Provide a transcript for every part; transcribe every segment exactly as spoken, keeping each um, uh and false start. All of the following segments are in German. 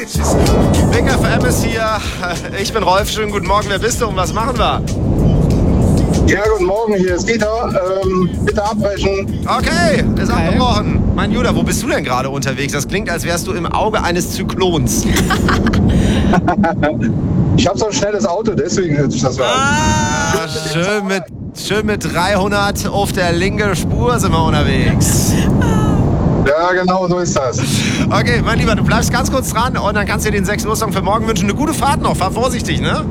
Tschüss. Big F M ist hier. Ich bin Rolf. Schönen guten Morgen. Wer bist du und was machen wir? Ja, guten Morgen, hier ist Dieter. Ähm, bitte abbrechen. Okay, ist okay. abgebrochen. Mein Judah, wo bist du denn gerade unterwegs? Das klingt, als wärst du im Auge eines Zyklons. Ich habe so ein schnelles Auto, deswegen hört sich das so an. Ah, schön mit, schön mit dreihundert auf der linken Spur sind wir unterwegs. Ja, genau, so ist das. Okay, mein Lieber, du bleibst ganz kurz dran und dann kannst du dir den sechs Uhr Song für morgen wünschen. Eine gute Fahrt noch, fahr vorsichtig, ne?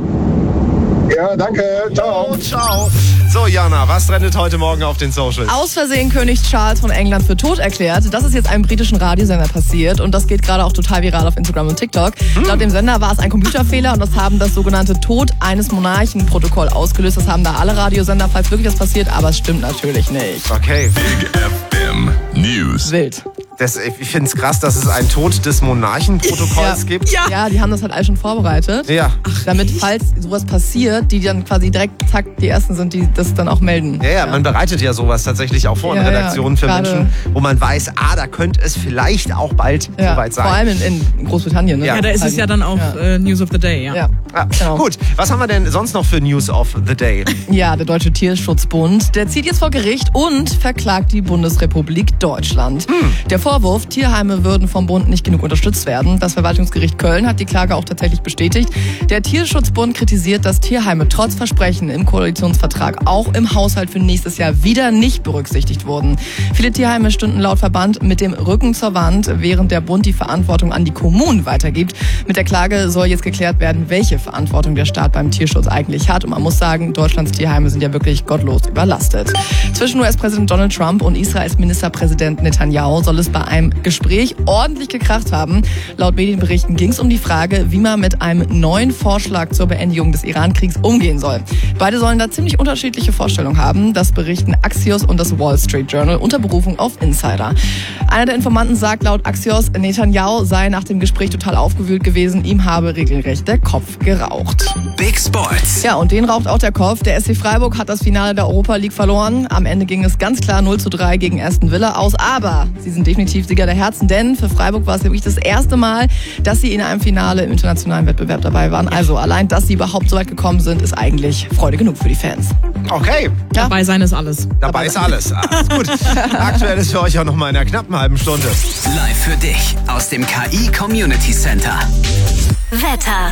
Ja, danke. Ciao. Oh, ciao. So, Jana, was trendet heute Morgen auf den Socials? Aus Versehen König Charles von England für tot erklärt. Das ist jetzt einem britischen Radiosender passiert und das geht gerade auch total viral auf Instagram und TikTok. Hm. Laut dem Sender war es ein Computerfehler und das haben das sogenannte Tod eines Monarchen-Protokoll ausgelöst. Das haben da alle Radiosender, falls wirklich das passiert, aber es stimmt natürlich nicht. Okay. Big F M News. Wild. Das, ich finde es krass, dass es einen Tod des Monarchenprotokolls ja. gibt. Ja. ja, die haben das halt alles schon vorbereitet. Ja. Ach, damit, falls sowas passiert, die dann quasi direkt, zack, die Ersten sind, die das dann auch melden. Ja, ja, ja. Man bereitet ja sowas tatsächlich auch vor in ja, Redaktionen ja, für grade. Menschen, wo man weiß, ah, da könnte es vielleicht auch bald ja, soweit sein. Vor allem in, in Großbritannien. Ne? Ja, da ist es ja dann auch ja. äh, News of the Day. Ja. Ja. Ja. Genau. Gut, was haben wir denn sonst noch für News of the Day? Ja, der Deutsche Tierschutzbund, der zieht jetzt vor Gericht und verklagt die Bundesrepublik Deutschland. Hm. Der Vorwurf, Tierheime würden vom Bund nicht genug unterstützt werden. Das Verwaltungsgericht Köln hat die Klage auch tatsächlich bestätigt. Der Tierschutzbund kritisiert, dass Tierheime trotz Versprechen im Koalitionsvertrag auch im Haushalt für nächstes Jahr wieder nicht berücksichtigt wurden. Viele Tierheime stünden laut Verband mit dem Rücken zur Wand, während der Bund die Verantwortung an die Kommunen weitergibt. Mit der Klage soll jetzt geklärt werden, welche Verantwortung der Staat beim Tierschutz eigentlich hat. Und man muss sagen, Deutschlands Tierheime sind ja wirklich gottlos überlastet. Zwischen U S-Präsident Donald Trump und Israels Ministerpräsident Netanyahu soll es bei einem Gespräch ordentlich gekracht haben. Laut Medienberichten ging es um die Frage, wie man mit einem neuen Vorschlag zur Beendigung des Iran-Kriegs umgehen soll. Beide sollen da ziemlich unterschiedliche Vorstellungen haben. Das berichten Axios und das Wall Street Journal unter Berufung auf Insider. Einer der Informanten sagt laut Axios, Netanyahu sei nach dem Gespräch total aufgewühlt gewesen. Ihm habe regelrecht der Kopf geraucht. Big Sports. Ja, und den raucht auch der Kopf. Der S C Freiburg hat das Finale der Europa League verloren. Am Ende ging es ganz klar null zu drei gegen Aston Villa aus. Aber sie sind definitiv Sieger der Herzen, denn für Freiburg war es wirklich das erste Mal, dass sie in einem Finale im internationalen Wettbewerb dabei waren. Also allein, dass sie überhaupt so weit gekommen sind, ist eigentlich Freude genug für die Fans. Okay. Ja. Dabei sein ist alles. Dabei ist alles. Alles gut. Aktuell ist für euch auch noch mal in einer knappen halben Stunde. Live für dich aus dem K I Community Center. Wetter.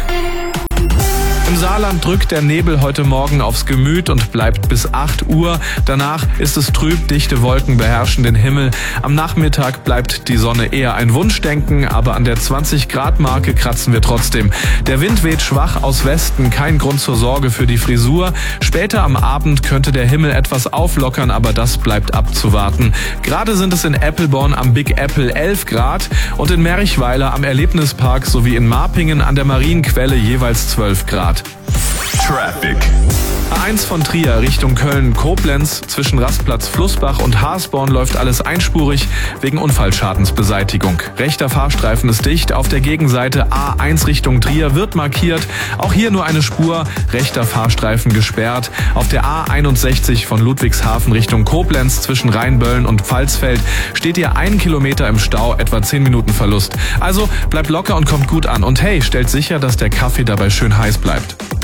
Im Saarland drückt der Nebel heute Morgen aufs Gemüt und bleibt bis acht Uhr. Danach ist es trüb, dichte Wolken beherrschen den Himmel. Am Nachmittag bleibt die Sonne eher ein Wunschdenken, aber an der zwanzig Grad Marke kratzen wir trotzdem. Der Wind weht schwach aus Westen, kein Grund zur Sorge für die Frisur. Später am Abend könnte der Himmel etwas auflockern, aber das bleibt abzuwarten. Gerade sind es in Eppelborn am Big Apple elf Grad und in Merichweiler am Erlebnispark sowie in Marpingen an der Marienquelle jeweils zwölf Grad. Traffic. A eins von Trier Richtung Köln-Koblenz. Zwischen Rastplatz Flussbach und Haasborn läuft alles einspurig wegen Unfallschadensbeseitigung. Rechter Fahrstreifen ist dicht. Auf der Gegenseite A eins Richtung Trier wird markiert. Auch hier nur eine Spur. Rechter Fahrstreifen gesperrt. Auf der A einundsechzig von Ludwigshafen Richtung Koblenz zwischen Rheinböllen und Pfalzfeld steht ihr einen Kilometer im Stau, etwa zehn Minuten Verlust. Also bleibt locker und kommt gut an. Und hey, stellt sicher, dass der Kaffee dabei schön heiß bleibt.